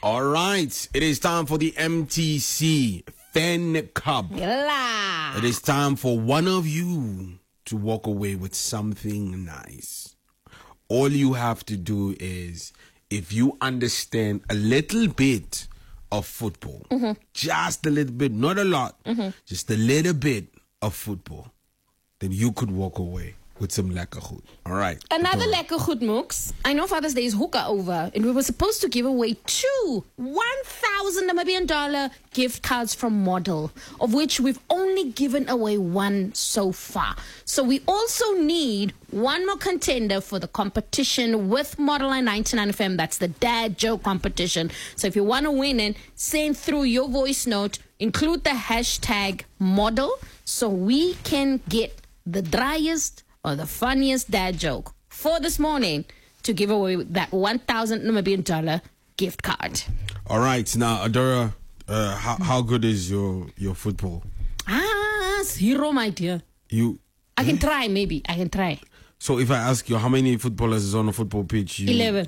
All right, it is time for the MTC Fan Cup. Yalla. It is time for one of you to walk away with something nice. All you have to do is, if you understand a little bit of football, just a little bit, not a lot, just a little bit of football, then you could walk away with some lekker goed. All right. Another lekker goed, Mooks. I know Father's Day is hookah over, and we were supposed to give away two 1,000 Namibian dollar gift cards from Model, of which we've only given away one so far. So we also need one more contender for the competition with Model and 99 FM. That's the dad joke competition. So if you want to win it, send through your voice note, include the hashtag Model, so we can get the driest or the funniest dad joke for this morning to give away that 1,000 Namibian dollar gift card. All right. Now, Adora, how good is your football? Zero, my dear. I can try, maybe. I can try. So if I ask you, how many footballers is on a football pitch? 11.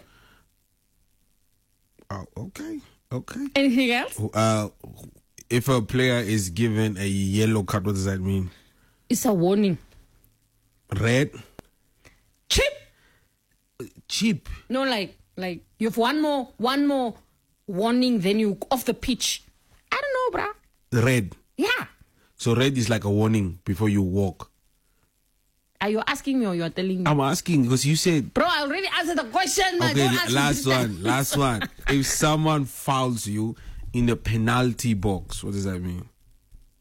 Oh, okay. Anything else? If a player is given a yellow card, what does that mean? It's a warning. Red? Chip? No, like you have one more warning, then you off the pitch. I don't know, bruh. Red? Yeah. So red is like a warning before you walk. Are you asking me or you are telling me? I'm asking because you said... Bro, I already answered the question, man. Okay, Don't ask me last one. If someone fouls you in the penalty box, what does that mean?